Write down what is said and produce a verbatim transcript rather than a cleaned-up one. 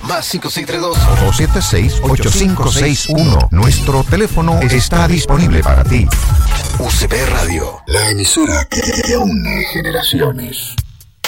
Más cinco seis tres dos ocho siete seis ocho cinco seis uno. Nuestro teléfono está disponible para ti. U C P Radio, la emisora que une generaciones.